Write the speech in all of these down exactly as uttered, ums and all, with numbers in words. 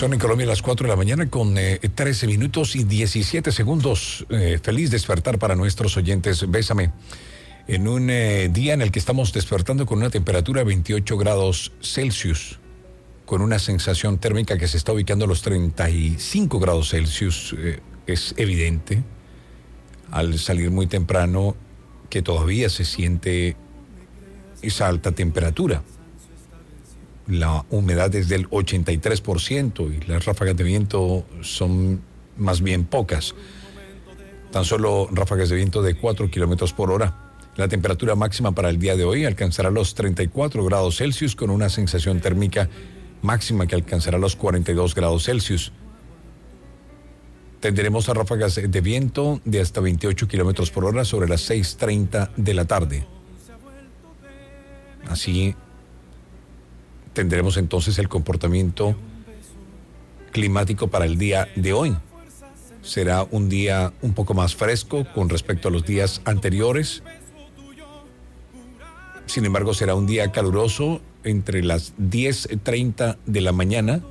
Son en Colombia las cuatro de la mañana con eh, trece minutos y diecisiete segundos. Eh, feliz despertar para nuestros oyentes. Bésame. En un eh, día en el que estamos despertando con una temperatura de veintiocho grados Celsius, con una sensación térmica que se está ubicando a los treinta y cinco grados Celsius, eh, es evidente al salir muy temprano que todavía se siente esa alta temperatura. La humedad es del ochenta y tres por ciento y las ráfagas de viento son más bien pocas. Tan solo ráfagas de viento de cuatro kilómetros por hora. La temperatura máxima para el día de hoy alcanzará los treinta y cuatro grados Celsius con una sensación térmica máxima que alcanzará los cuarenta y dos grados Celsius. Tendremos a ráfagas de viento de hasta veintiocho kilómetros por hora sobre las seis treinta de la tarde. Así tendremos entonces el comportamiento climático para el día de hoy. Será un día un poco más fresco con respecto a los días anteriores. Sin embargo, será un día caluroso entre las diez treinta de la mañana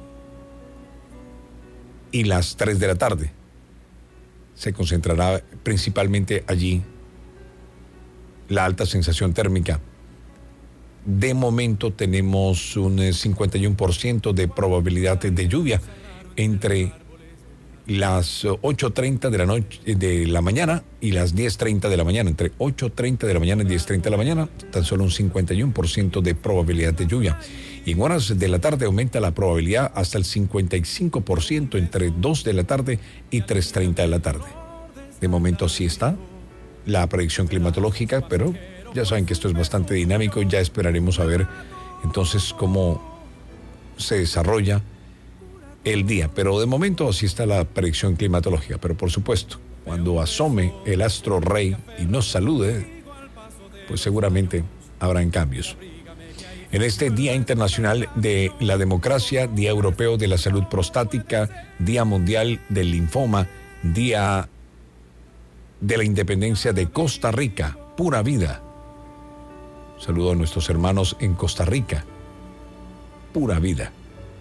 y las tres de la tarde. Se concentrará principalmente allí la alta sensación térmica. De momento tenemos un cincuenta y uno por ciento de probabilidad de lluvia entre las ocho treinta de la noche de la mañana y las diez treinta de la mañana. Entre ocho treinta de la mañana y diez treinta de la mañana, tan solo un cincuenta y uno por ciento de probabilidad de lluvia. Y en horas de la tarde aumenta la probabilidad hasta el cincuenta y cinco por ciento entre dos de la tarde y tres treinta de la tarde. De momento así está la predicción climatológica, pero ya saben que esto es bastante dinámico. Ya esperaremos a ver entonces cómo se desarrolla el día. Pero de momento así está la predicción climatológica. Pero por supuesto, cuando asome el astro rey y nos salude, pues seguramente habrán cambios. En este Día Internacional de la Democracia, Día Europeo de la Salud Prostática, Día Mundial del Linfoma, Día de la Independencia de Costa Rica, pura vida. Saludo a nuestros hermanos en Costa Rica. Pura vida.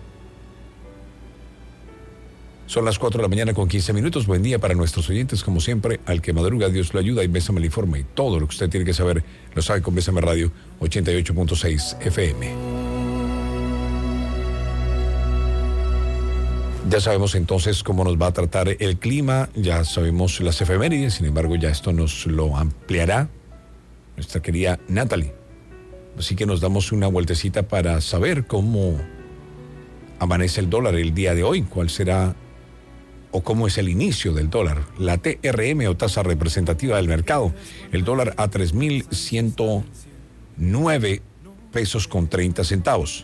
Son las cuatro de la mañana con quince minutos. Buen día para nuestros oyentes. Como siempre, al que madruga, Dios lo ayuda y Bésame le informa. Y todo lo que usted tiene que saber lo sabe con Bésame Radio ochenta y ocho punto seis F M. Ya sabemos entonces cómo nos va a tratar el clima. Ya sabemos las efemérides. Sin embargo, ya esto nos lo ampliará nuestra querida Natalie. Así que nos damos una vueltecita para saber cómo amanece el dólar el día de hoy, cuál será o cómo es el inicio del dólar. La T R M o tasa representativa del mercado, el dólar a tres mil ciento nueve pesos con treinta centavos.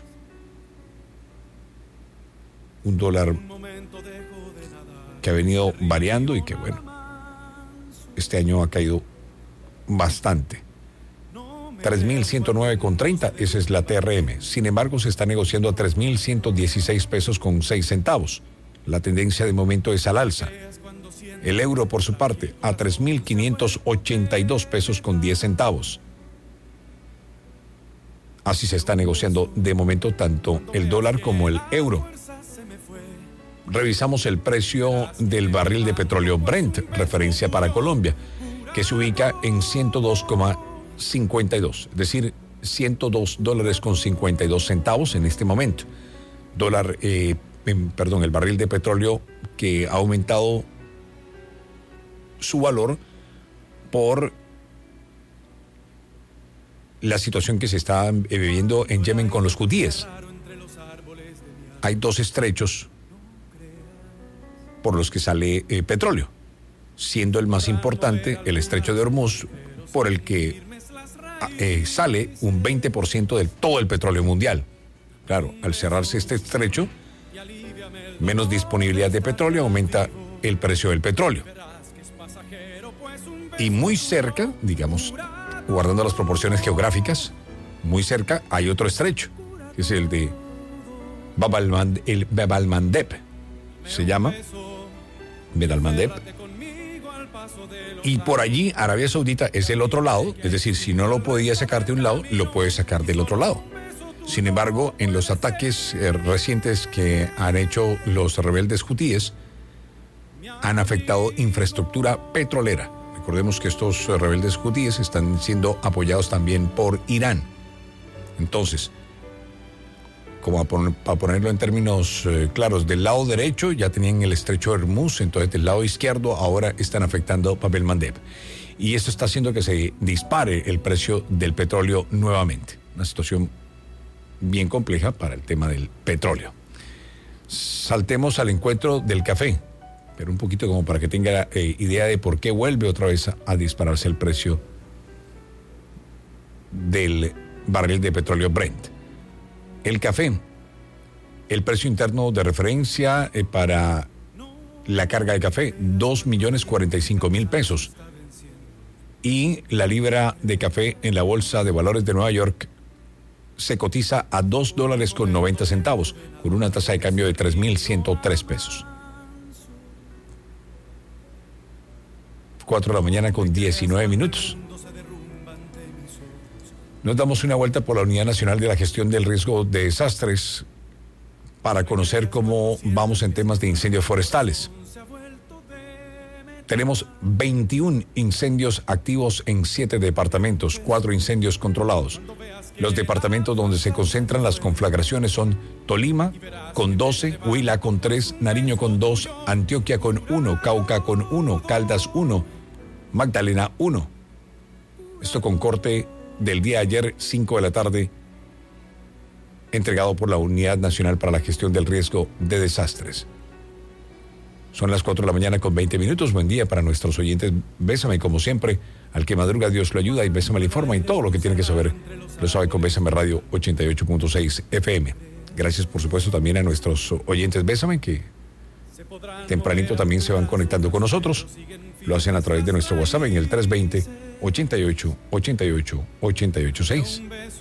Un dólar que ha venido variando y que bueno, este año ha caído bastante. tres mil ciento nueve con treinta, esa es la T R M. Sin embargo, se está negociando a tres mil ciento dieciséis pesos con seis centavos. La tendencia de momento es al alza. El euro, por su parte, a tres mil quinientos ochenta y dos pesos con diez centavos. Así se está negociando de momento tanto el dólar como el euro. Revisamos el precio del barril de petróleo Brent, referencia para Colombia, que se ubica en ciento dos coma cincuenta y dos, es decir, ciento dos dólares con cincuenta y dos centavos en este momento. Dólar, eh, perdón, el barril de petróleo que ha aumentado su valor por la situación que se está viviendo en Yemen con los hutíes. Hay dos estrechos por los que sale eh, petróleo, siendo el más importante el estrecho de Hormuz, por el que eh, sale un veinte por ciento de todo el petróleo mundial. Claro, al cerrarse este estrecho, menos disponibilidad de petróleo, aumenta el precio del petróleo. Y muy cerca, digamos, guardando las proporciones geográficas, muy cerca hay otro estrecho, que es el de Bab al-Mandeb, el Bab al-Mandeb, se llama Bab al-Mandeb. Y por allí Arabia Saudita es el otro lado, es decir, si no lo podía sacar de un lado, lo puede sacar del otro lado. Sin embargo, en los ataques eh, recientes que han hecho los rebeldes hutíes, han afectado infraestructura petrolera. Recordemos que estos eh, rebeldes hutíes están siendo apoyados también por Irán. Entonces, como para ponerlo en términos eh, claros, del lado derecho ya tenían el estrecho de Hormuz, entonces del lado izquierdo ahora están afectando Bab el-Mandeb. Y esto está haciendo que se dispare el precio del petróleo nuevamente. Una situación bien compleja para el tema del petróleo. Saltemos al encuentro del café, pero un poquito como para que tenga eh, idea de por qué vuelve otra vez a, a dispararse el precio del barril de petróleo Brent. El café, el precio interno de referencia eh, para la carga de café, dos millones cuarenta y cinco mil pesos. Y la libra de café en la Bolsa de Valores de Nueva York se cotiza a dos dólares con noventa centavos, con una tasa de cambio de tres mil ciento tres pesos. cuatro de la mañana con diecinueve minutos. Nos damos una vuelta por la Unidad Nacional de la Gestión del Riesgo de Desastres para conocer cómo vamos en temas de incendios forestales. Tenemos veintiún incendios activos en siete departamentos, cuatro incendios controlados. Los departamentos donde se concentran las conflagraciones son Tolima con doce, Huila con tres, Nariño con dos, Antioquia con uno, Cauca con uno, Caldas uno, Magdalena uno. Esto con corte del día de ayer, cinco de la tarde, entregado por la Unidad Nacional para la Gestión del Riesgo de Desastres. Son las cuatro de la mañana con veinte minutos. Buen día para nuestros oyentes. Bésame, como siempre, al que madruga Dios lo ayuda, y Bésame le informa, y todo lo que tiene que saber lo sabe con Bésame Radio ochenta y ocho punto seis F M. Gracias, por supuesto, también a nuestros oyentes Bésame, que tempranito también se van conectando con nosotros. Lo hacen a través de nuestro WhatsApp en el tres dos cero, ochenta y ocho, ochenta y ocho, ochenta y ocho seis.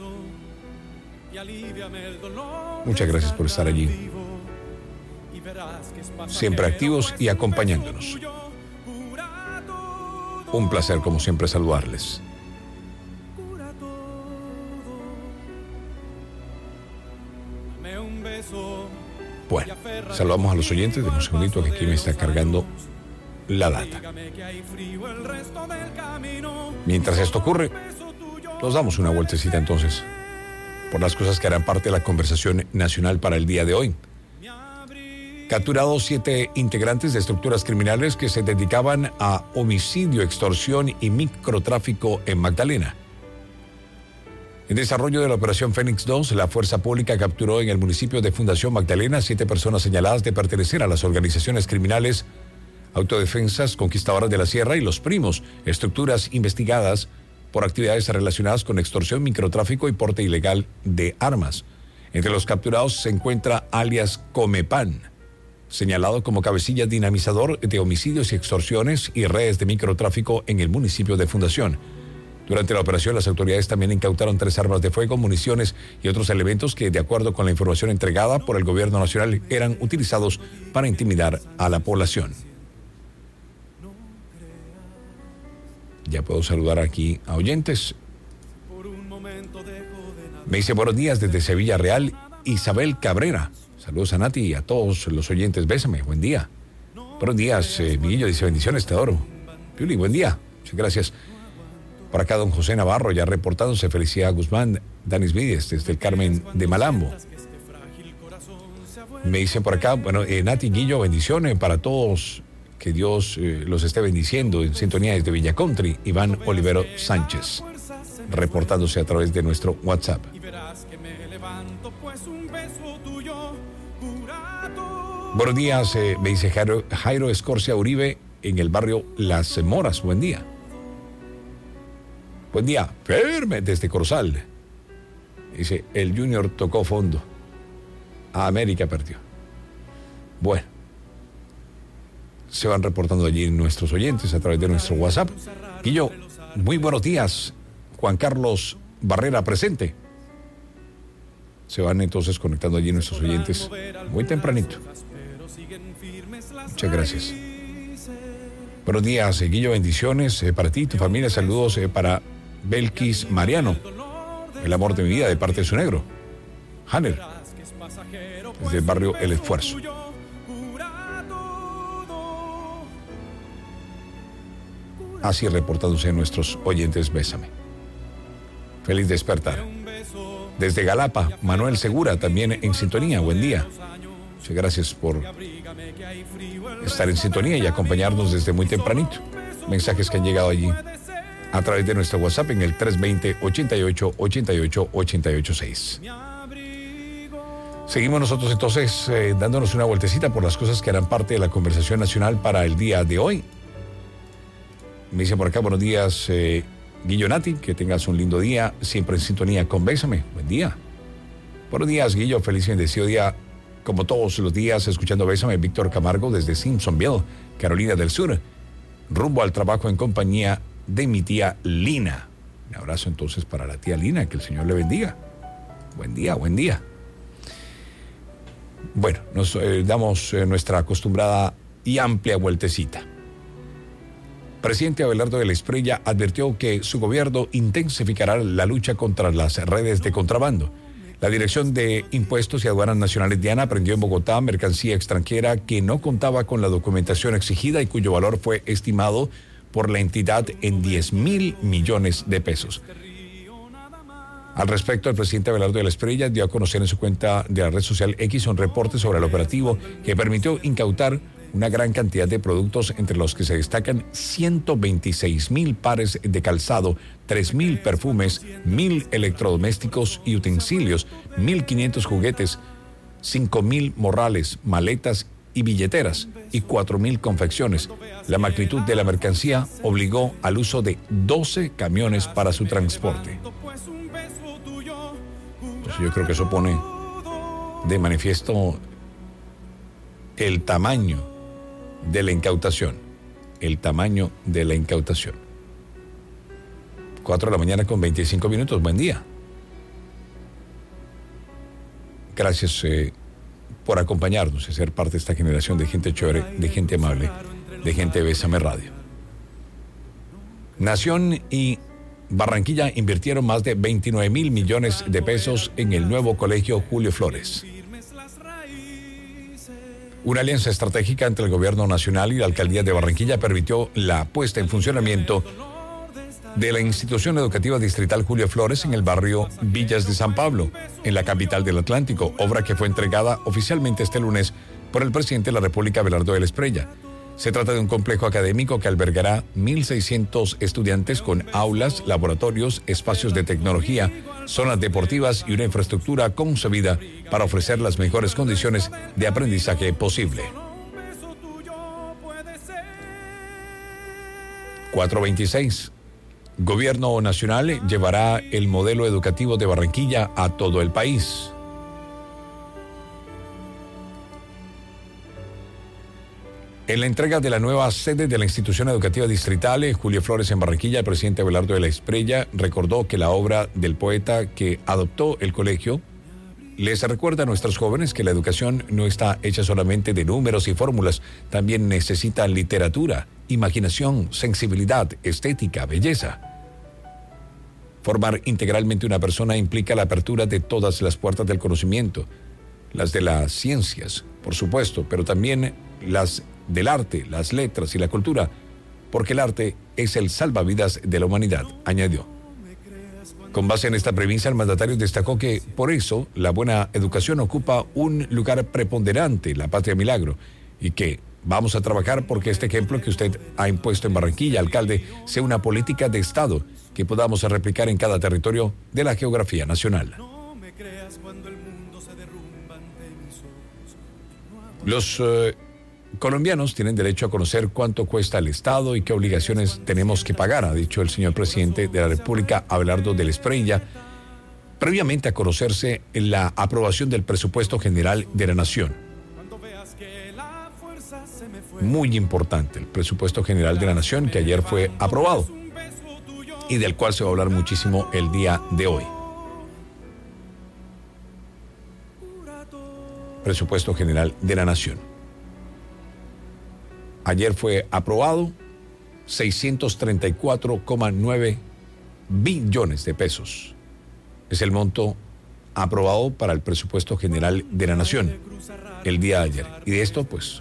Muchas gracias por estar allí, siempre activos y acompañándonos. Un placer, como siempre, saludarles. Bueno, saludamos a los oyentes. De un segundito que aquí me está cargando la data. Mientras esto ocurre, nos damos una vueltecita entonces por las cosas que harán parte de la conversación nacional para el día de hoy. Capturados siete integrantes de estructuras criminales que se dedicaban a homicidio, extorsión y microtráfico en Magdalena. En desarrollo de la operación Fénix dos, la fuerza pública capturó en el municipio de Fundación Magdalena siete personas señaladas de pertenecer a las organizaciones criminales Autodefensas Conquistadoras de la Sierra y Los Primos, estructuras investigadas por actividades relacionadas con extorsión, microtráfico y porte ilegal de armas. Entre los capturados se encuentra alias Comepan, señalado como cabecilla dinamizador de homicidios y extorsiones y redes de microtráfico en el municipio de Fundación. Durante la operación, las autoridades también incautaron tres armas de fuego, municiones y otros elementos que, de acuerdo con la información entregada por el gobierno nacional, eran utilizados para intimidar a la población. Ya puedo saludar aquí a oyentes. Me dice buenos días desde Sevilla Real, Isabel Cabrera. Saludos a Nati y a todos los oyentes. Bésame, buen día. Buenos días, eh, Miguello dice bendiciones, te adoro. Piuli, buen día. Muchas gracias. Por acá don José Navarro ya reportándose. Felicidad Guzmán, Danis Vides desde el Carmen de Malambo. Me dicen por acá, bueno, eh, Nati, Guillo, bendiciones para todos. Que Dios eh, los esté bendiciendo. En sintonía desde Villa Country, Iván Olivero Sánchez, reportándose a través de nuestro WhatsApp. Buenos días, eh, me dice Jairo, Jairo Escorcia Uribe en el barrio Las Moras. Buen día. Buen día, firme desde Corozal. Dice, el Junior tocó fondo. A América perdió. Bueno, se van reportando allí nuestros oyentes a través de nuestro WhatsApp. Guillo, muy buenos días. Juan Carlos Barrera presente. Se van entonces conectando allí nuestros oyentes muy tempranito. Muchas gracias. Buenos días, eh, Guillo, bendiciones eh, para ti, tu familia. Saludos eh, para Belkis Mariano, el amor de mi vida, de parte de su negro. Hanner, desde el barrio El Esfuerzo. Así reportándose nuestros oyentes, bésame. Feliz despertar. Desde Galapa, Manuel Segura, también en sintonía. Buen día. Muchas gracias por estar en sintonía y acompañarnos desde muy tempranito. Mensajes que han llegado allí a través de nuestro WhatsApp en el tres dos cero, ochenta y ocho, ochenta y ocho, ochenta y ocho seis. Seguimos nosotros entonces eh, dándonos una vueltecita por las cosas que harán parte de la conversación nacional para el día de hoy. Me dice por acá, buenos días, eh, Guillo Nati, que tengas un lindo día, siempre en sintonía con Bésame. Buen día. Buenos días, Guillo, feliz y bendecido día, como todos los días, escuchando Bésame. Víctor Camargo desde Simpsonville, Carolina del Sur, rumbo al trabajo en compañía de mi tía Lina. Un abrazo entonces para la tía Lina, que el Señor le bendiga. Buen día, buen día. Bueno, nos eh, damos eh, nuestra acostumbrada y amplia vueltecita. Presidente Abelardo de la Espriella advirtió que su gobierno intensificará la lucha contra las redes de contrabando. La Dirección de Impuestos y Aduanas Nacionales DIANA aprendió en Bogotá mercancía extranjera que no contaba con la documentación exigida y cuyo valor fue estimado por la entidad en diez mil millones de pesos. Al respecto, el presidente Abelardo de la Espriella dio a conocer en su cuenta de la red social X un reporte sobre el operativo que permitió incautar una gran cantidad de productos, entre los que se destacan ciento veintiséis mil pares de calzado, tres mil perfumes, mil electrodomésticos y utensilios, mil quinientos juguetes, cinco mil morrales, maletas y billeteras y cuatro mil confecciones. La magnitud de la mercancía obligó al uso de doce camiones para su transporte. Entonces yo creo que eso pone de manifiesto el tamaño de la incautación, el tamaño de la incautación. Cuatro de la mañana con veinticinco minutos, buen día. Gracias eh, por acompañarnos y ser parte de esta generación de gente chévere, de gente amable, de gente de Bésame Radio. Nación y Barranquilla invirtieron más de veintinueve mil millones de pesos en el nuevo colegio Julio Flores. Una alianza estratégica entre el gobierno nacional y la alcaldía de Barranquilla permitió la puesta en funcionamiento de la institución educativa distrital Julio Flores en el barrio Villas de San Pablo, en la capital del Atlántico, obra que fue entregada oficialmente este lunes por el presidente de la República, Abelardo de la Espriella. Se trata de un complejo académico que albergará mil seiscientos estudiantes con aulas, laboratorios, espacios de tecnología, zonas deportivas y una infraestructura concebida para ofrecer las mejores condiciones de aprendizaje posible. cuatro veintiséis. Gobierno Nacional llevará el modelo educativo de Barranquilla a todo el país. En la entrega de la nueva sede de la institución educativa distrital Julio Flores en Barranquilla, el presidente Abelardo de la Espriella recordó que la obra del poeta que adoptó el colegio les recuerda a nuestros jóvenes que la educación no está hecha solamente de números y fórmulas, también necesita literatura, imaginación, sensibilidad, estética, belleza. Formar integralmente una persona implica la apertura de todas las puertas del conocimiento, las de las ciencias, por supuesto, pero también las del arte, las letras y la cultura, porque el arte es el salvavidas de la humanidad, añadió. Con base en esta premisa, el mandatario destacó que, por eso, la buena educación ocupa un lugar preponderante en la Patria Milagro y que vamos a trabajar porque este ejemplo que usted ha impuesto en Barranquilla, alcalde, sea una política de Estado que podamos replicar en cada territorio de la geografía nacional. Los eh, colombianos tienen derecho a conocer cuánto cuesta el Estado y qué obligaciones tenemos que pagar, ha dicho el señor presidente de la República, Abelardo de la Espriella, previamente a conocerse la aprobación del presupuesto general de la Nación. Muy importante, el presupuesto general de la Nación que ayer fue aprobado y del cual se va a hablar muchísimo el día de hoy. Presupuesto general de la Nación. Ayer fue aprobado seiscientos treinta y cuatro coma nueve billones de pesos. Es el monto aprobado para el presupuesto general de la Nación el día de ayer. Y de esto, pues,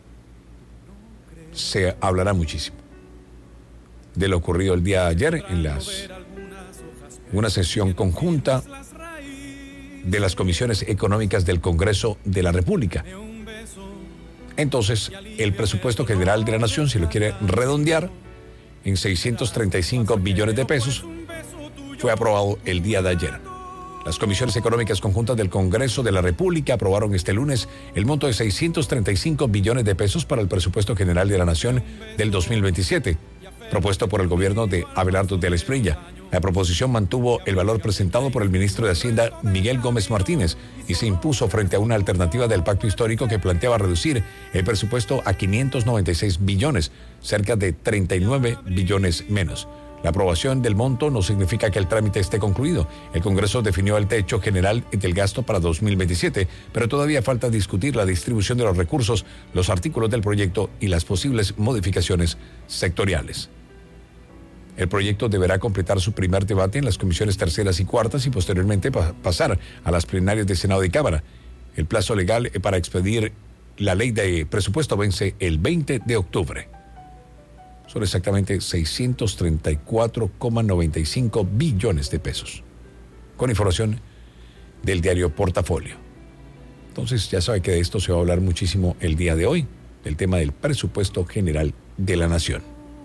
se hablará muchísimo. De lo ocurrido el día de ayer en las, una sesión conjunta de las comisiones económicas del Congreso de la República. Entonces, el presupuesto general de la Nación, si lo quiere redondear, en seiscientos treinta y cinco billones de pesos, fue aprobado el día de ayer. Las comisiones económicas conjuntas del Congreso de la República aprobaron este lunes el monto de seiscientos treinta y cinco billones de pesos para el presupuesto general de la Nación del dos mil veintisiete, propuesto por el gobierno de Abelardo de la Espriella. La proposición mantuvo el valor presentado por el ministro de Hacienda, Miguel Gómez Martínez, y se impuso frente a una alternativa del pacto histórico que planteaba reducir el presupuesto a quinientos noventa y seis billones, cerca de treinta y nueve billones menos. La aprobación del monto no significa que el trámite esté concluido. El Congreso definió el techo general del gasto para dos mil veintisiete, pero todavía falta discutir la distribución de los recursos, los artículos del proyecto y las posibles modificaciones sectoriales. El proyecto deberá completar su primer debate en las comisiones terceras y cuartas y posteriormente pa- pasar a las plenarias de Senado y Cámara. El plazo legal para expedir la ley de presupuesto vence el veinte de octubre. Son exactamente seiscientos treinta y cuatro coma noventa y cinco billones de pesos. Con información del diario Portafolio. Entonces ya sabe que de esto se va a hablar muchísimo el día de hoy, del tema del presupuesto general de la Nación.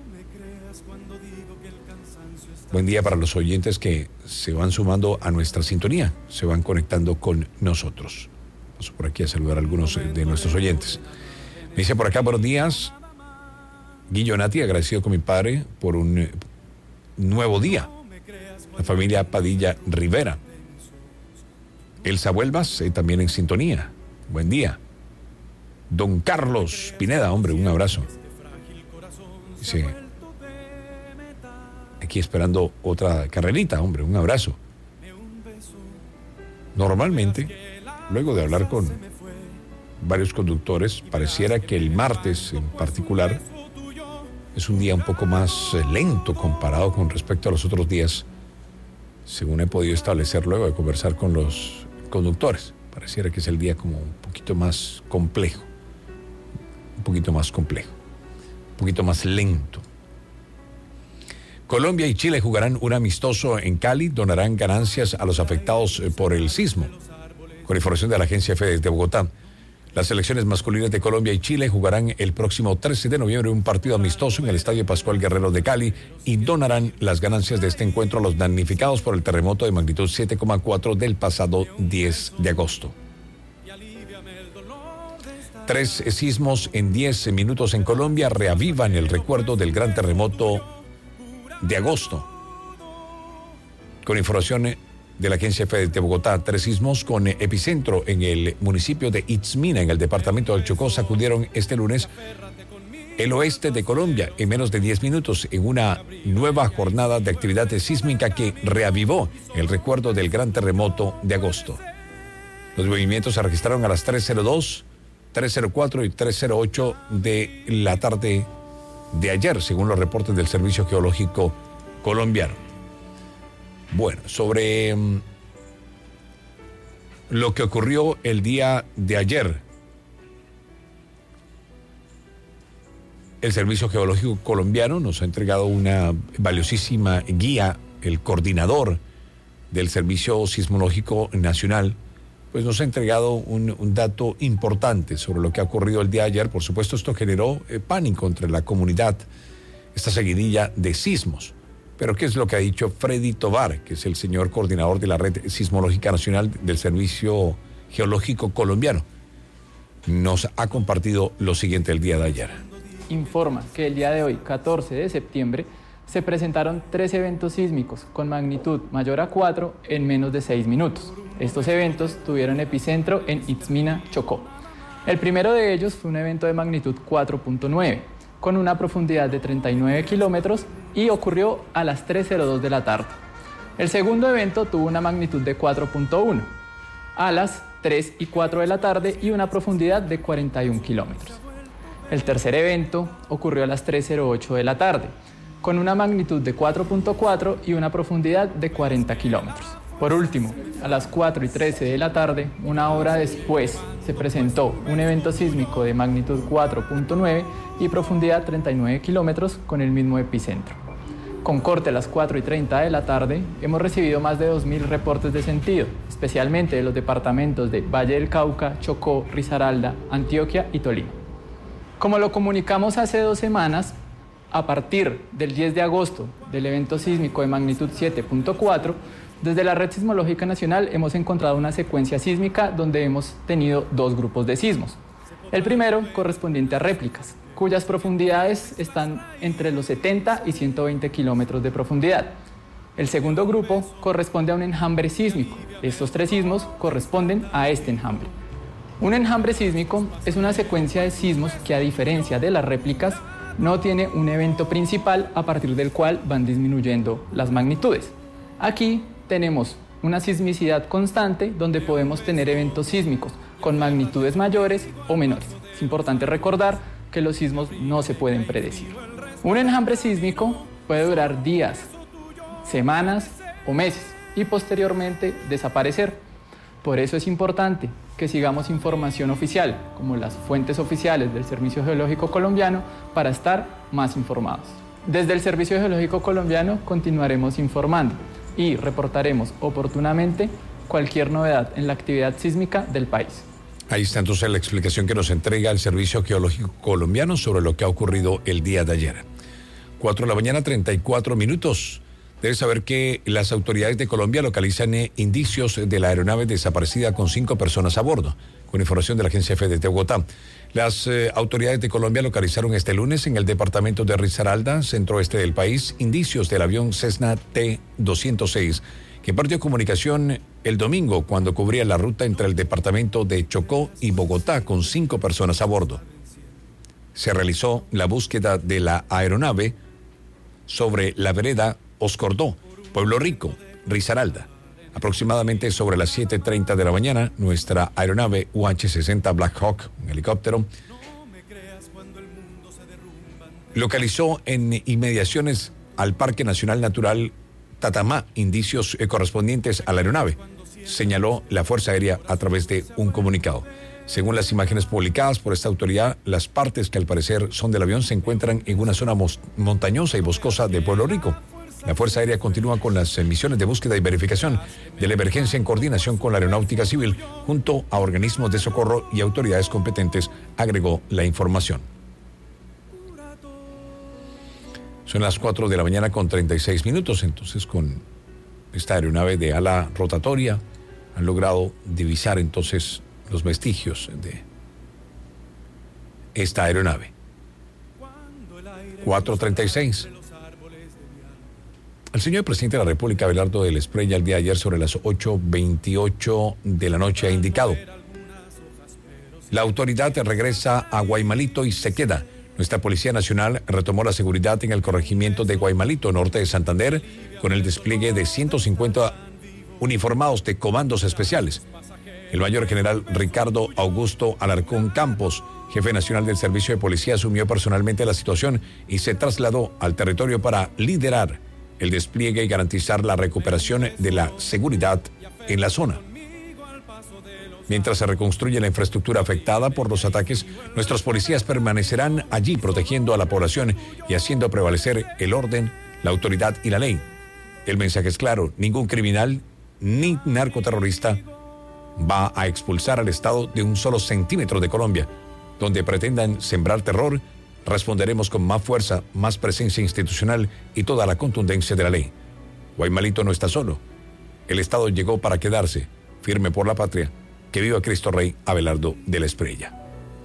Buen día para los oyentes que se van sumando a nuestra sintonía, se van conectando con nosotros. Paso por aquí a saludar a algunos de nuestros oyentes. Me dice por acá, buenos días, Guillo Nati, agradecido con mi padre por un nuevo día. La familia Padilla Rivera. Elsa Huelvas, eh, también en sintonía. Buen día. Don Carlos Pineda, hombre, un abrazo. Dice, aquí esperando otra carrerita, hombre, un abrazo. Normalmente, luego de hablar con varios conductores, pareciera que el martes en particular es un día un poco más lento comparado con respecto a los otros días, según he podido establecer luego de conversar con los conductores. Pareciera que es el día como un poquito más complejo, un poquito más complejo, un poquito más lento. Colombia y Chile jugarán un amistoso en Cali, donarán ganancias a los afectados por el sismo. Con información de la agencia F E de Bogotá, las selecciones masculinas de Colombia y Chile jugarán el próximo trece de noviembre un partido amistoso en el Estadio Pascual Guerrero de Cali y donarán las ganancias de este encuentro a los damnificados por el terremoto de magnitud siete coma cuatro del pasado diez de agosto. Tres sismos en diez minutos en Colombia reavivan el recuerdo del gran terremoto de agosto. Con información de la agencia F E de Bogotá, tres sismos con epicentro en el municipio de Itzmina, en el departamento del Chocó, sacudieron este lunes el oeste de Colombia en menos de diez minutos en una nueva jornada de actividad sísmica que reavivó el recuerdo del gran terremoto de agosto. Los movimientos se registraron a las tres cero dos, tres cero cuatro y tres cero ocho de la tarde de ayer, según los reportes del Servicio Geológico Colombiano. Bueno, sobre um, lo que ocurrió el día de ayer, el Servicio Geológico Colombiano nos ha entregado una valiosísima guía. El coordinador del Servicio Sismológico Nacional, pues nos ha entregado un, un dato importante sobre lo que ha ocurrido el día de ayer. Por supuesto, esto generó eh, pánico entre la comunidad, esta seguidilla de sismos. Pero ¿qué es lo que ha dicho Freddy Tovar, que es el señor coordinador de la Red Sismológica Nacional del Servicio Geológico Colombiano? Nos ha compartido lo siguiente el día de ayer. Informa que el día de hoy, catorce de septiembre, se presentaron tres eventos sísmicos con magnitud mayor a cuatro en menos de seis minutos. Estos eventos tuvieron epicentro en Itzmina, Chocó. El primero de ellos fue un evento de magnitud cuatro punto nueve, con una profundidad de treinta y nueve kilómetros y ocurrió a las tres cero dos de la tarde. El segundo evento tuvo una magnitud de cuatro punto uno, a las tres y cuatro de la tarde y una profundidad de cuarenta y un kilómetros. El tercer evento ocurrió a las tres cero ocho de la tarde, con una magnitud de cuatro punto cuatro y una profundidad de cuarenta kilómetros. Por último, a las cuatro y trece de la tarde, una hora después, se presentó un evento sísmico de magnitud cuatro punto nueve y profundidad treinta y nueve kilómetros con el mismo epicentro. Con corte a las cuatro y treinta de la tarde, hemos recibido más de dos mil reportes de sentido, especialmente de los departamentos de Valle del Cauca, Chocó, Risaralda, Antioquia y Tolima. Como lo comunicamos hace dos semanas, a partir del diez de agosto del evento sísmico de magnitud siete punto cuatro, desde la Red Sismológica Nacional hemos encontrado una secuencia sísmica donde hemos tenido dos grupos de sismos. El primero correspondiente a réplicas, cuyas profundidades están entre los setenta y ciento veinte kilómetros de profundidad. El segundo grupo corresponde a un enjambre sísmico. Estos tres sismos corresponden a este enjambre. Un enjambre sísmico es una secuencia de sismos que, a diferencia de las réplicas, no tiene un evento principal a partir del cual van disminuyendo las magnitudes. Aquí tenemos una sismicidad constante donde podemos tener eventos sísmicos con magnitudes mayores o menores. Es importante recordar que los sismos no se pueden predecir. Un enjambre sísmico puede durar días, semanas o meses y posteriormente desaparecer. Por eso es importante que sigamos información oficial, como las fuentes oficiales del Servicio Geológico Colombiano, para estar más informados. Desde el Servicio Geológico Colombiano continuaremos informando y reportaremos oportunamente cualquier novedad en la actividad sísmica del país. Ahí está entonces la explicación que nos entrega el Servicio Geológico Colombiano sobre lo que ha ocurrido el día de ayer. cuatro de la mañana, treinta y cuatro minutos. Debes saber que las autoridades de Colombia localizan eh, indicios de la aeronave desaparecida con cinco personas a bordo, con información de la Agencia F de Bogotá. Las eh, autoridades de Colombia localizaron este lunes en el departamento de Risaralda, centro-oeste del país, indicios del avión Cessna T doscientos seis, que perdió comunicación el domingo cuando cubría la ruta entre el departamento de Chocó y Bogotá con cinco personas a bordo. Se realizó la búsqueda de la aeronave sobre la vereda Oscordó, Pueblo Rico, Risaralda. Aproximadamente sobre las siete treinta de la mañana, nuestra aeronave U H sesenta Black Hawk, un helicóptero, localizó en inmediaciones al Parque Nacional Natural Tatamá indicios eh, correspondientes a la aeronave, señaló la Fuerza Aérea a través de un comunicado. Según las imágenes publicadas por esta autoridad, las partes que al parecer son del avión se encuentran en una zona montañosa y boscosa de Pueblo Rico. La Fuerza Aérea continúa con las misiones de búsqueda y verificación de la emergencia en coordinación con la Aeronáutica Civil, junto a organismos de socorro y autoridades competentes, agregó la información. Son las cuatro de la mañana con treinta y seis minutos, entonces con esta aeronave de ala rotatoria han logrado divisar entonces los vestigios de esta aeronave. cuatro treinta y seis. El señor presidente de la República, Abelardo del Espriella, el día de ayer sobre las ocho veintiocho de la noche ha indicado: la autoridad regresa a Guaymalito y se queda. Nuestra Policía Nacional retomó la seguridad en el corregimiento de Guaymalito, norte de Santander, con el despliegue de ciento cincuenta uniformados de comandos especiales. El mayor general Ricardo Augusto Alarcón Campos, jefe nacional del Servicio de Policía, asumió personalmente la situación y se trasladó al territorio para liderar el despliegue y garantizar la recuperación de la seguridad en la zona. Mientras se reconstruye la infraestructura afectada por los ataques, nuestros policías permanecerán allí protegiendo a la población y haciendo prevalecer el orden, la autoridad y la ley. El mensaje es claro: ningún criminal ni narcoterrorista va a expulsar al Estado de un solo centímetro de Colombia. Donde pretendan sembrar terror, responderemos con más fuerza, más presencia institucional y toda la contundencia de la ley. Guaymalito no está solo. El Estado llegó para quedarse, firme por la patria. Que viva Cristo Rey. Abelardo de la Espriella.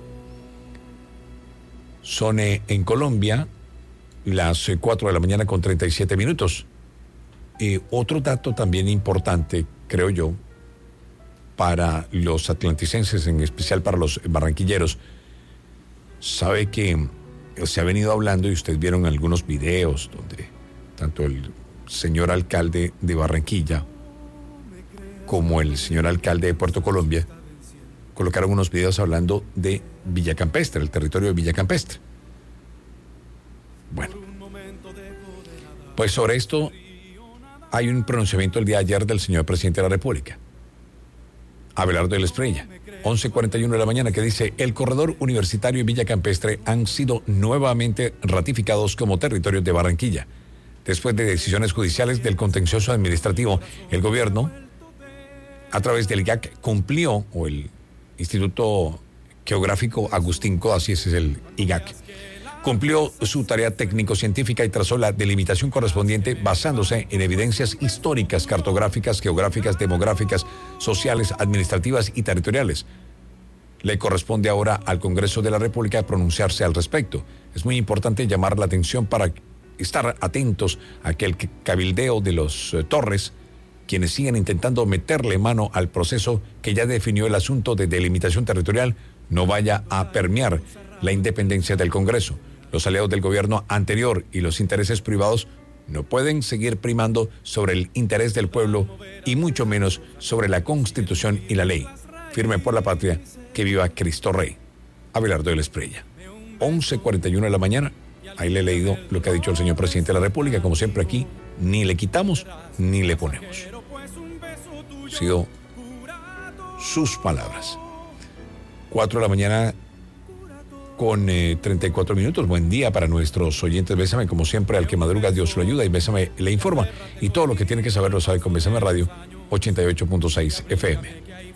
Son eh, en Colombia las eh, cuatro de la mañana con treinta y siete minutos. Eh, otro dato también importante, creo yo, para los atlanticenses, en especial para los barranquilleros. Sabe que se ha venido hablando, y ustedes vieron algunos videos donde tanto el señor alcalde de Barranquilla como el señor alcalde de Puerto Colombia colocaron unos videos hablando de Villa Campestre, el territorio de Villa Campestre. Bueno, pues sobre esto hay un pronunciamiento el día de ayer del señor presidente de la República, Abelardo de la Espriella, once cuarenta y uno de la mañana, que dice: el corredor universitario y Villa Campestre han sido nuevamente ratificados como territorios de Barranquilla. Después de decisiones judiciales del contencioso administrativo, el gobierno, a través del I G A C, cumplió, o el Instituto Geográfico Agustín Codazzi, ese es el I G A C, cumplió su tarea técnico-científica y trazó la delimitación correspondiente basándose en evidencias históricas, cartográficas, geográficas, demográficas, sociales, administrativas y territoriales. Le corresponde ahora al Congreso de la República pronunciarse al respecto. Es muy importante llamar la atención para estar atentos a que el cabildeo de los eh, Torres, quienes siguen intentando meterle mano al proceso que ya definió el asunto de delimitación territorial, no vaya a permear la independencia del Congreso. Los aliados del gobierno anterior y los intereses privados no pueden seguir primando sobre el interés del pueblo y mucho menos sobre la Constitución y la ley. Firme por la patria, que viva Cristo Rey. Abelardo de la Espriella. once cuarenta y uno de la mañana. Ahí le he leído lo que ha dicho el señor presidente de la República. Como siempre aquí, ni le quitamos ni le ponemos. Han sido sus palabras. cuatro de la mañana con eh, treinta y cuatro minutos. Buen día para nuestros oyentes. Bésame, como siempre, al que madruga Dios lo ayuda, y Bésame le informa. Y todo lo que tiene que saber lo sabe con Bésame Radio ochenta y ocho punto seis F M.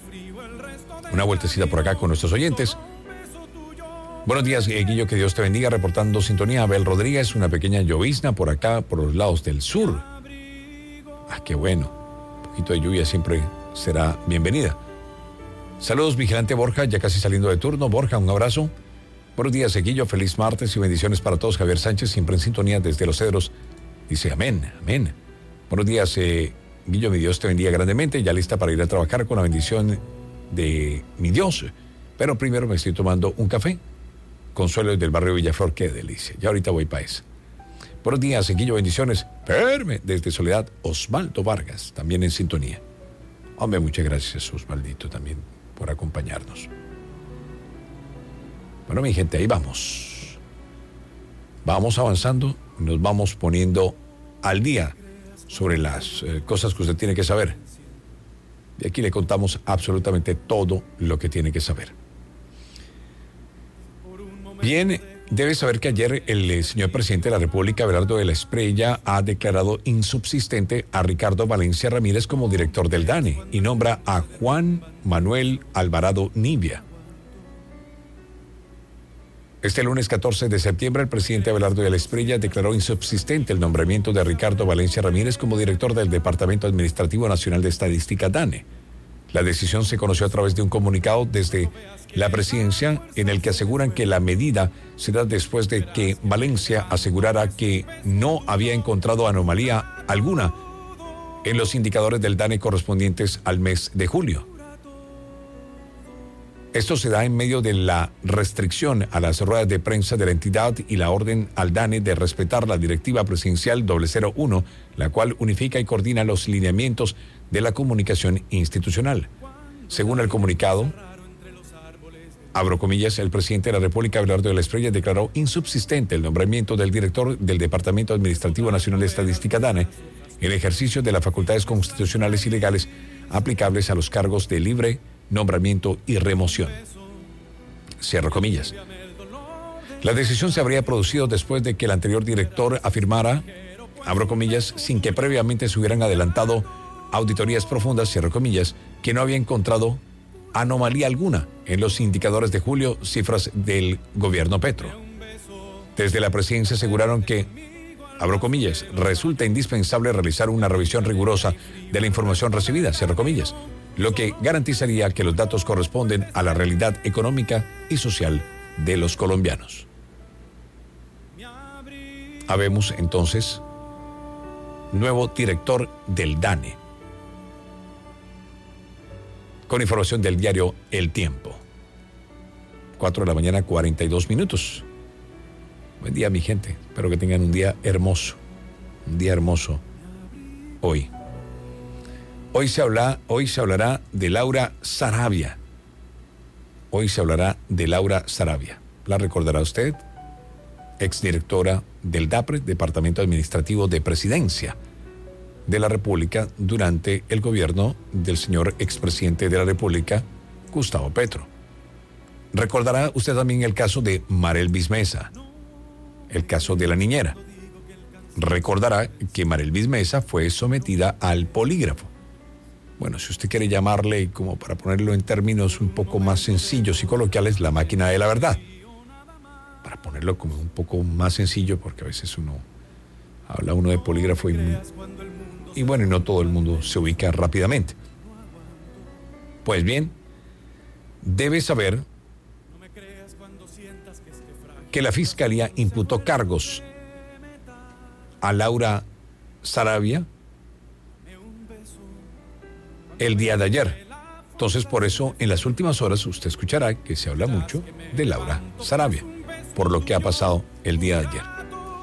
Una vueltecita por acá con nuestros oyentes. Buenos días, Guillo, que Dios te bendiga. Reportando sintonía, Abel Rodríguez. Una pequeña llovizna por acá, por los lados del sur. Ah, qué bueno. Un poquito de lluvia siempre será bienvenida. Saludos, vigilante Borja, ya casi saliendo de turno. Borja, un abrazo. Buenos días, Guillo. Feliz martes y bendiciones para todos. Javier Sánchez, siempre en sintonía desde Los Cedros. Dice amén, amén. Buenos días, eh, Guillo, mi Dios te bendiga grandemente. Ya lista para ir a trabajar con la bendición de mi Dios. Pero primero me estoy tomando un café. Consuelo del barrio Villaflor, qué delicia. Ya ahorita voy para eso. Buenos días, Guillo, bendiciones. Perme, desde Soledad, Osvaldo Vargas, también en sintonía. Hombre, muchas gracias, Osvaldito, también por acompañarnos. Bueno, mi gente, ahí vamos. Vamos avanzando, nos vamos poniendo al día sobre las eh, cosas que usted tiene que saber. Y aquí le contamos absolutamente todo lo que tiene que saber. Bien, debe saber que ayer el eh, señor presidente de la República, Abelardo de la Espriella, ha declarado insubsistente a Ricardo Valencia Ramírez como director del DANE y nombra a Juan Manuel Alvarado Nivia. Este lunes catorce de septiembre, el presidente Abelardo de la Espriella declaró insubsistente el nombramiento de Ricardo Valencia Ramírez como director del Departamento Administrativo Nacional de Estadística DANE. La decisión se conoció a través de un comunicado desde la presidencia en el que aseguran que la medida se da después de que Valencia asegurara que no había encontrado anomalía alguna en los indicadores del DANE correspondientes al mes de julio. Esto se da en medio de la restricción a las ruedas de prensa de la entidad y la orden al DANE de respetar la directiva presidencial cero cero uno, la cual unifica y coordina los lineamientos de la comunicación institucional. Según el comunicado, abro comillas, el presidente de la República, Abelardo de la Espriella, declaró insubsistente el nombramiento del director del Departamento Administrativo Nacional de Estadística DANE, el ejercicio de las facultades constitucionales y legales aplicables a los cargos de libre nombramiento y remoción. Cierro comillas. La decisión se habría producido después de que el anterior director afirmara, abro comillas, sin que previamente se hubieran adelantado auditorías profundas, cierro comillas, que no había encontrado anomalía alguna en los indicadores de julio, cifras del gobierno Petro. Desde la presidencia aseguraron que, abro comillas, resulta indispensable realizar una revisión rigurosa de la información recibida, cierro comillas, lo que garantizaría que los datos corresponden a la realidad económica y social de los colombianos. Habemos entonces nuevo director del DANE. Con información del diario El Tiempo. cuatro de la mañana, cuarenta y dos minutos. Buen día, mi gente. Espero que tengan un día hermoso. Un día hermoso hoy. Hoy se habla, hoy se hablará de Laura Sarabia. Hoy se hablará de Laura Sarabia. ¿La recordará usted? Exdirectora del DAPRE, Departamento Administrativo de Presidencia. de la República durante el gobierno del señor expresidente de la República, Gustavo Petro. Recordará usted también el caso de Marelvis Mesa, el caso de la niñera. Recordará que Marelvis Mesa fue sometida al polígrafo. Bueno, si usted quiere llamarle, como para ponerlo en términos un poco más sencillos y coloquiales, la máquina de la verdad. Para ponerlo como un poco más sencillo, porque a veces uno habla uno de polígrafo y, y bueno, y no todo el mundo se ubica rápidamente. Pues bien, debe saber que la Fiscalía imputó cargos a Laura Sarabia el día de ayer. Entonces, por eso, en las últimas horas usted escuchará que se habla mucho de Laura Sarabia, por lo que ha pasado el día de ayer.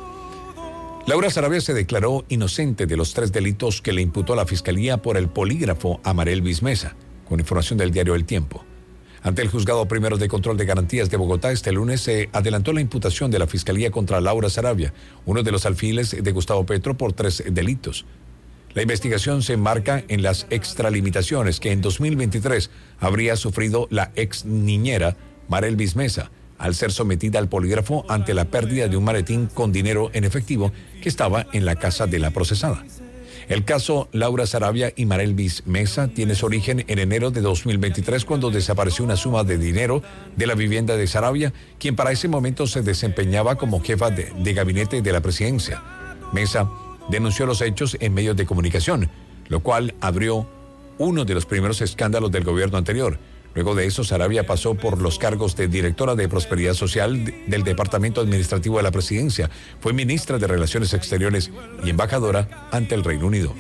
Laura Sarabia se declaró inocente de los tres delitos que le imputó la Fiscalía por el polígrafo a Marelvis Mesa, con información del diario El Tiempo. Ante el Juzgado Primero de Control de Garantías de Bogotá, este lunes se adelantó la imputación de la Fiscalía contra Laura Sarabia, uno de los alfiles de Gustavo Petro, por tres delitos. La investigación se enmarca en las extralimitaciones que en dos mil veintitrés habría sufrido la ex niñera Marelvis Mesa al ser sometida al polígrafo ante la pérdida de un maletín con dinero en efectivo que estaba en la casa de la procesada. El caso Laura Sarabia y Marelvis Mesa tiene su origen en enero de dos mil veintitrés, cuando desapareció una suma de dinero de la vivienda de Sarabia, quien para ese momento se desempeñaba como jefa de, de gabinete de la presidencia. Mesa denunció los hechos en medios de comunicación, lo cual abrió uno de los primeros escándalos del gobierno anterior. Luego de eso, Sarabia pasó por los cargos de directora de Prosperidad Social del Departamento Administrativo de la Presidencia, fue ministra de Relaciones Exteriores y embajadora ante el Reino Unido.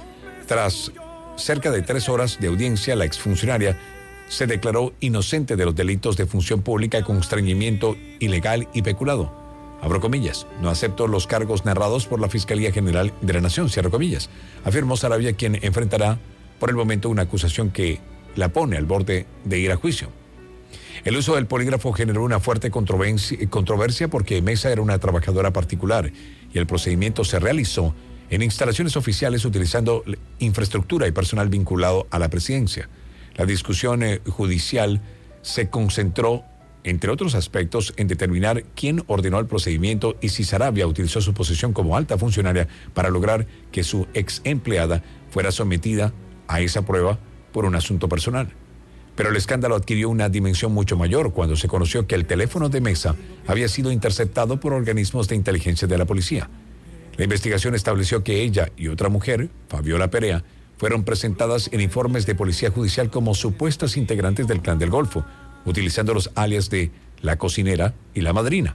Tras cerca de tres horas de audiencia, la exfuncionaria se declaró inocente de los delitos de función pública con estreñimiento ilegal y peculado. Abro comillas, no acepto los cargos narrados por la Fiscalía General de la Nación, cierro comillas, afirmó Sarabia, quien enfrentará por el momento una acusación que la pone al borde de ir a juicio. El uso del polígrafo generó una fuerte controversia porque Mesa era una trabajadora particular y el procedimiento se realizó en instalaciones oficiales utilizando infraestructura y personal vinculado a la presidencia. La discusión eh, judicial se concentró, entre otros aspectos, en determinar quién ordenó el procedimiento y si Sarabia utilizó su posición como alta funcionaria para lograr que su ex empleada fuera sometida a esa prueba por un asunto personal. Pero el escándalo adquirió una dimensión mucho mayor cuando se conoció que el teléfono de Mesa había sido interceptado por organismos de inteligencia de la policía. La investigación estableció que ella y otra mujer, Fabiola Perea, fueron presentadas en informes de policía judicial como supuestas integrantes del Clan del Golfo, utilizando los alias de la cocinera y la madrina.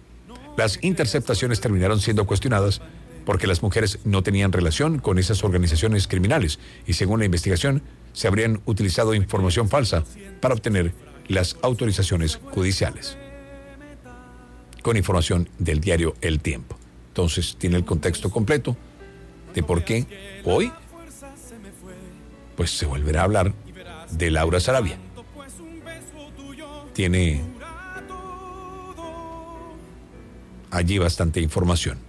Las interceptaciones terminaron siendo cuestionadas porque las mujeres no tenían relación con esas organizaciones criminales y, según la investigación, se habrían utilizado información falsa para obtener las autorizaciones judiciales. Con información del diario El Tiempo. Entonces, tiene el contexto completo de por qué hoy pues se volverá a hablar de Laura Sarabia. Tiene allí bastante información.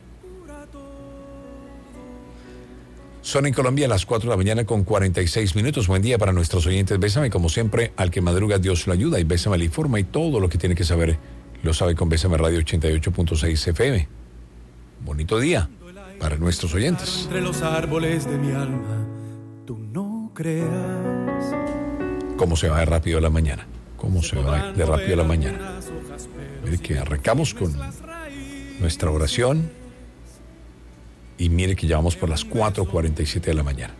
Son en Colombia las cuatro de la mañana con cuarenta y seis minutos. Buen día para nuestros oyentes. Bésame, como siempre, al que madruga Dios lo ayuda, y Bésame le informa, y todo lo que tiene que saber lo sabe con Bésame Radio ochenta y ocho punto seis F M. Bonito día para nuestros oyentes. Entre los árboles de mi alma, tú no creas. ¿Cómo se va de rápido la mañana? ¿Cómo se va de rápido la mañana? Mire que arrancamos con nuestra oración. Y mire que ya vamos por las cuatro cuarenta y siete de la mañana.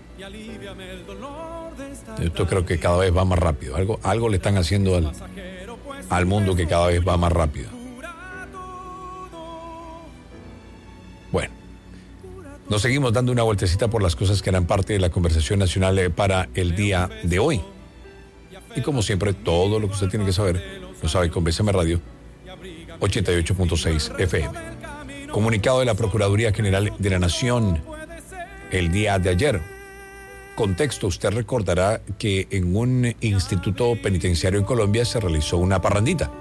Yo creo que cada vez va más rápido. Algo, algo le están haciendo al, al mundo que cada vez va más rápido. Bueno, nos seguimos dando una vueltecita por las cosas que eran parte de la conversación nacional para el día de hoy. Y como siempre, todo lo que usted tiene que saber lo sabe con Bésame Radio ochenta y ocho punto seis F M. Comunicado de la Procuraduría General de la Nación el día de ayer. Contexto, usted recordará que en un instituto penitenciario en Colombia se realizó una parrandita.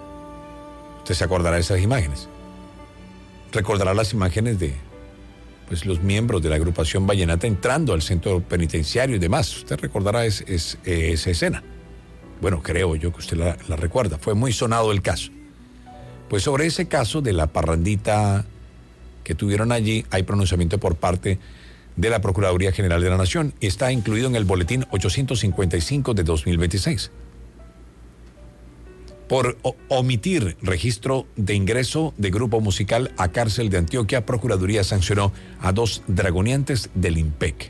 Usted se acordará de esas imágenes. Recordará las imágenes de, pues los miembros de la agrupación vallenata entrando al centro penitenciario y demás. Usted recordará es, es, eh, esa escena. Bueno, creo yo que usted la, la recuerda. Fue muy sonado el caso. Pues sobre ese caso de la parrandita que tuvieron allí, hay pronunciamiento por parte de la Procuraduría General de la Nación. Está incluido en el boletín ochocientos cincuenta y cinco de dos mil veintiséis. Por omitir registro de ingreso de grupo musical a cárcel de Antioquia, Procuraduría sancionó a dos dragoneantes del IMPEC.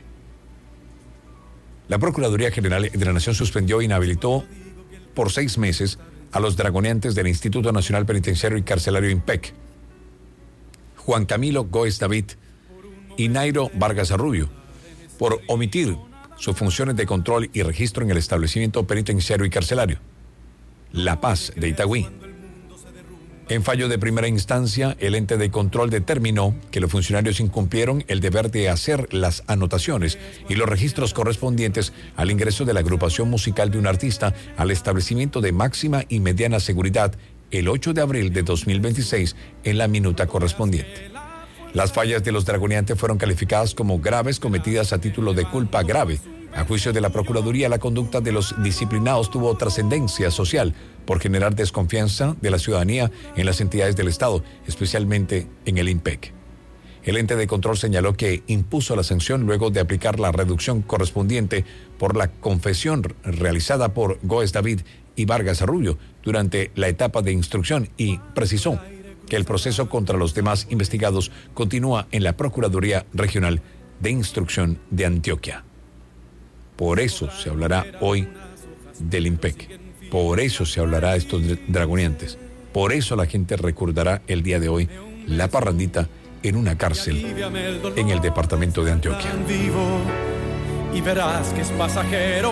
La Procuraduría General de la Nación suspendió e inhabilitó por seis meses a los dragoneantes del Instituto Nacional Penitenciario y Carcelario IMPEC, Juan Camilo Góez David y Nairo Vargas Arrubio, por omitir sus funciones de control y registro en el establecimiento penitenciario y carcelario La Paz de Itagüí. En fallo de primera instancia, el ente de control determinó que los funcionarios incumplieron el deber de hacer las anotaciones y los registros correspondientes al ingreso de la agrupación musical de un artista al establecimiento de máxima y mediana seguridad el ocho de abril de dos mil veintiséis en la minuta correspondiente. Las fallas de los dragoneantes fueron calificadas como graves, cometidas a título de culpa grave. A juicio de la Procuraduría, la conducta de los disciplinados tuvo trascendencia social por generar desconfianza de la ciudadanía en las entidades del Estado, especialmente en el IMPEC. El ente de control señaló que impuso la sanción luego de aplicar la reducción correspondiente por la confesión realizada por Góez David y Vargas Arrubio durante la etapa de instrucción y precisó que el proceso contra los demás investigados continúa en la Procuraduría Regional de Instrucción de Antioquia. Por eso se hablará hoy del IMPEC. Por eso se hablará de estos dragoneantes. Por eso la gente recordará el día de hoy la parrandita en una cárcel en el departamento de Antioquia. Y verás que es pasajero.